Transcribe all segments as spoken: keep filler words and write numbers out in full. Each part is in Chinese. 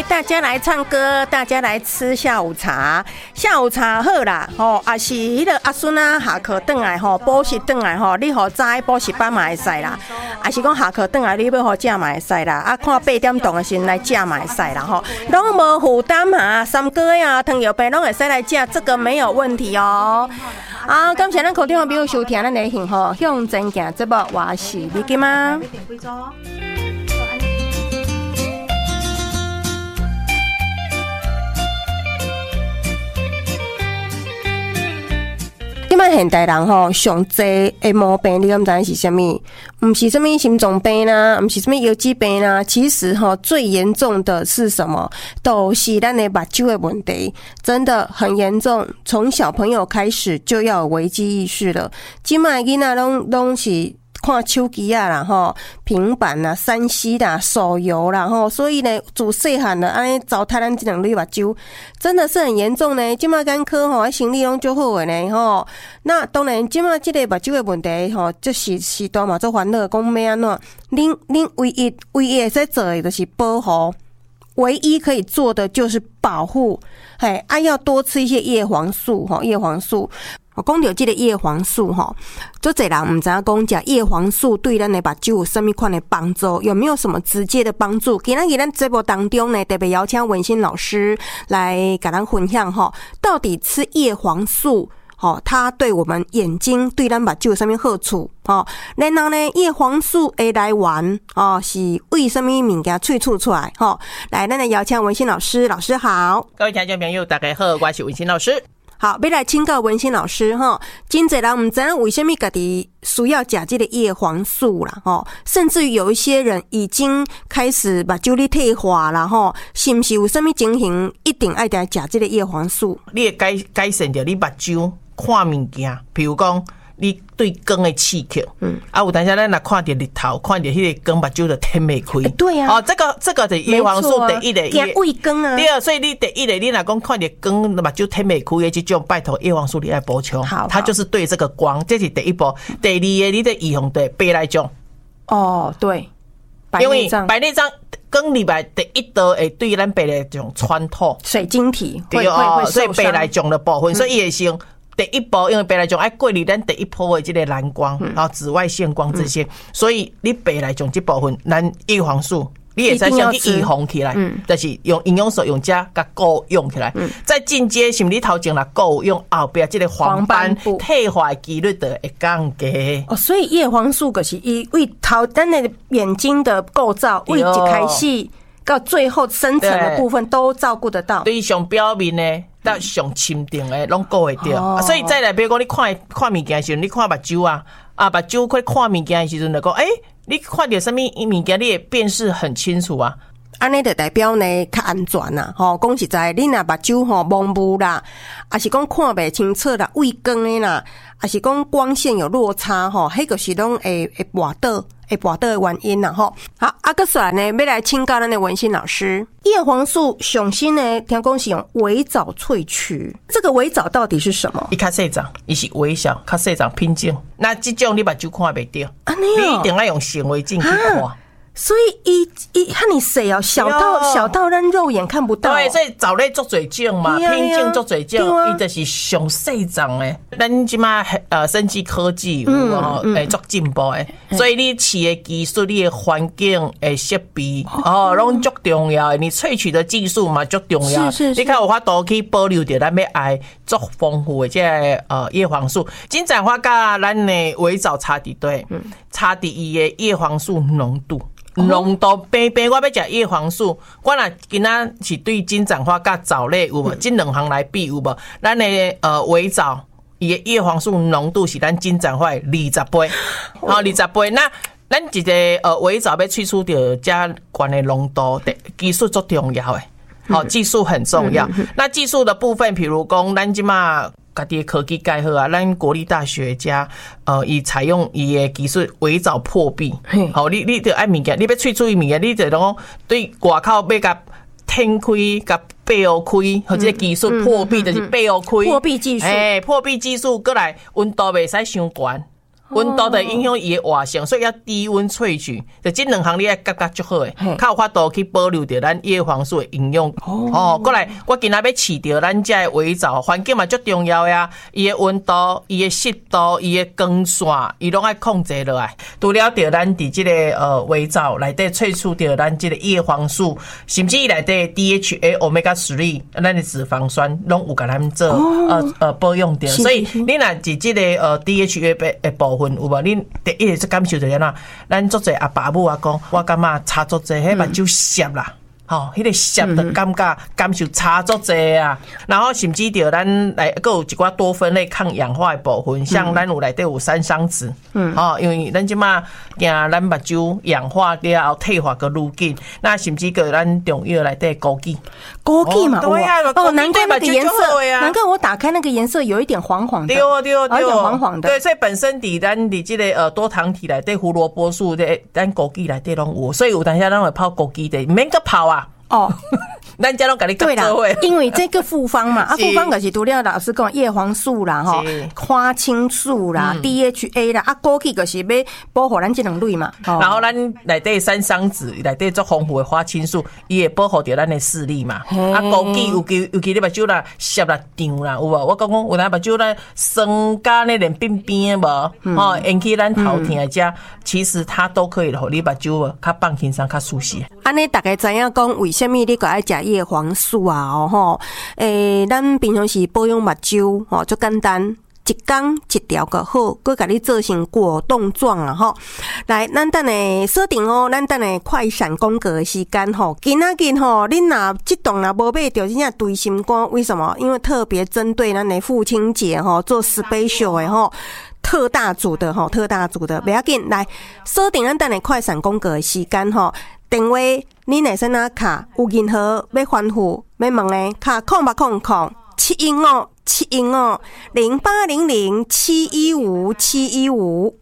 来，大家来唱歌，大家来吃下午茶。下午茶好啦，吼，啊是迄个阿孙啊下课转来吼，补习转来吼，你互早补习班嘛会使啦。啊是讲下课转来，你要互食嘛会使啦。啊看八点钟的时阵来食嘛会使啦吼，拢无负担啊，三哥呀、糖油饼拢会使来食，这个没有问题哦。啊，感谢咱口电话朋友收听咱的幸福向前行节目，我是李金妈。今摆现代人吼上济的毛病，你敢知是什么？不是什么心脏病啦、啊，不是什么腰肌病啦、啊。其实吼最严重的是什么？都是咱的目睭的问题，真的很严重。从小朋友开始就要有危机意识了。今摆囡仔拢拢是。看手机啊啦吼，平板啦、三 C 啦、手游啦吼，所以呢，自细汉了安尼糟蹋咱这两粒目睭，真的是很严重呢。今麦眼科吼，生理拢足好的呢吼。那当然，今麦这个目睭的问题吼，这是时代嘛做烦恼，讲要安怎？恁恁唯一唯一会使做的就是保护，唯一可以做的就是保护。嘿，啊要多吃一些叶黄素吼，叶黄素。我讲到这个叶黄素哈，足侪人唔知影讲食叶黄素对咱的目睭有什么款的帮助？有没有什么直接的帮助？今日咱节目当中呢，特别邀请文心老师来跟咱分享哈，到底吃叶黄素。哦，它对我们眼睛、对咱目睭有什么好处？哦，然后呢，叶黄素的来源哦是为什么物件萃取出来？哦，来，咱来邀请文心老师，老师好， 各位听众朋友，大家好，我是文心老师。 好，要来请教文心老师哈，真侪人唔知道为什么家己需要食这个叶黄素啦，吼，甚至于有一些人已经开始目睭咧退化啦，吼，是不是有什么情形一定爱得食这个叶黄素？ 你会改改善掉你目睭看物件，比如讲你对光的刺激，嗯，啊，有当时咱若看到日头，看到迄个光，目睭就天袂开、欸。 对啊， 哦，这个这个就是叶黄素第一个， 惊畏光啊。 对啊，所以你第一个，你若讲看到光，目睭天袂开的这种，拜托叶黄素你爱补充。好，它就是对这个光，这是第一步。第二个，你的预防对白内障。 哦，对， 因为白内障。光里边第一道会对咱白内障穿透水晶体， 对哦，所以白内障的部分，嗯、所以也行。第一步，因为白内障爱过滤咱第一波的这个蓝光，嗯、然后紫外线光这些，嗯、所以你白内障这部分，咱叶黄素你也在先去预防起来，嗯，就是用营养素用加甲够用起来，嗯，再进阶是不是头前啦够用后边这个黄斑退化几率的会降低。 哦，所以叶黄素可是以为头咱的眼睛的构造，为一开始到最后深层的部分都照顾得到。 对，上表面呢。到上深层的拢顾会到、哦啊，所以再来，比如讲你看看物件的时候，你看目睭啊，啊目睭去看物件的时阵，就讲，诶、欸，你看到什么物件，你也辨识很清楚啊。 安尼就代表呢较安全啦，吼，讲实在，你若目睭吼蒙雾啦，还是讲看袂清楚啦，畏光的啦，还是讲光线有落差吼，迄个是拢会会跋倒。会跋倒的原因啦吼，好，啊个算呢，要来请教咱的文心老师。叶黄素上新呢，听讲是用微藻萃取，这个微藻到底是什么？ 伊较细丛，伊是微小，较细丛品种。那这种你目睭看袂到，啊、你一定要用显微镜去看。 所以一一和你细哦，小到小到咱肉眼看不到。 对，所以藻类做水种嘛，品种做水种，伊就是上细丛诶。咱即马呃生技科技有吼，诶做进步诶，所以你饲诶技术、你诶环境、诶设备哦，拢足重要诶。你萃取的技术嘛足重要。是是是。你看有法度去保留着咱要爱足丰富诶这呃叶黄素。金盏花甲咱诶微藻差伫对，差伫伊诶叶黄素浓度。浓度平平，我要食叶黄素，我若今仔是对金盏花甲藻类有无？这两项来比有无？咱的呃微藻，伊的叶黄素浓度是咱金盏花的二十倍，好二十倍。那咱一个呃微藻要萃取到加悬的浓度的技术最重要诶，好技术很重要。那技术的部分，比如讲咱即马。家己的科技介好啊，咱国立大学家，呃，伊采用伊的技术微藻破壁，好，你你得爱物件，你要萃取伊物件，你就讲对外口要甲天开、甲背后开，或者技术破壁就是背后开， 破壁技术， 诶，破壁技术过来温度袂使伤悬。 温度的影响伊的活性，所以要低温萃取。就这两项你要夹夹足好诶，较有法度去保留着咱叶黄素的营养。哦，过来，我今仔要饲着咱遮的围藻，环境嘛最重要呀。伊的温度、伊的湿度、伊的光线，伊拢爱控制落来。除了着咱伫这个呃围藻内底萃取着咱这个叶黄素，甚至伊内底 D H A、Omega 三，咱的脂肪酸拢有甲咱做呃呃保养着。所以你若是这个呃 D H A 的部分有无？恁第一是感受着哪？咱足侪阿爸母啊讲，我感觉差足侪，迄目睭涩啦。吼，迄个涩的感觉感受差足济啊，然后甚至着咱来，还有一寡多酚类抗氧化的部分，像咱有内底有山桑子，嗯，哦，因为咱即马惊咱目睭氧化了后退化个愈紧，那甚至个咱中药内底枸杞， 枸杞嘛， 对啊， 哦，难怪那个颜色，难怪我打开那个颜色有一点黄黄的， 对哦对哦对哦，黄黄的， 对，所以本身伫咱伫即个呃多糖体内底胡萝卜素的，咱枸杞内底拢有，所以有当下咱会泡枸杞的，免个泡啊。哦，咱家拢甲你对啦， 因为这个复方嘛，啊，复方就是除了老师讲叶黄素啦、吼花青素啦、嗯、D H A 啦，啊，枸杞就是要保护咱这两类嘛。 然后咱内底山桑子内底足丰富的花青素，伊会保护着咱的视力嘛。啊，枸杞尤其尤其你目睭啦涩啦胀啦，有无？我讲讲有当目睭啦酸甲那连边边无，哦，引起咱头疼的遮，其实它都可以互你目睭较放轻松、较舒适。 安尼大家知影讲为什么你个爱食叶黄素啊？哦吼，诶，咱平常时保养目睭哦，就简单。一天一条就好，佮甲你做成果冻状啊吼！来，咱等下锁定哦，咱等下快闪公告的时间吼，今仔日吼，恁若这栋若无买着，真正对心肝。为什么？因为特别针对咱的父亲节吼，做 special 的吼。特大组的吼，特大组的，不要紧，来锁定咱等下快闪公告的时间吼，电话你内先啊卡，有任何要吩咐要问的，卡空八空空七一五七一五零八零零七一五七一五。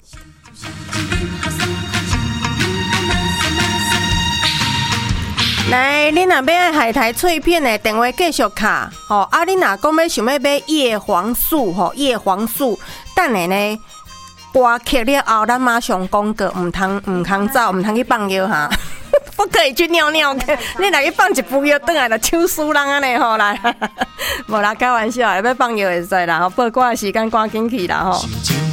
来，你若要爱海苔脆片的电话继续卡，吼啊！你若讲要想要买叶黄素，吼叶黄素，等下呢，歌曲了后，咱马上讲个，唔通唔通走，唔通去放药哈，不可以去尿尿。你若去放一副药，转来就手输人安尼吼来，无啦，开玩笑，要放药会使啦，吼，报歌的时间赶紧去啦吼。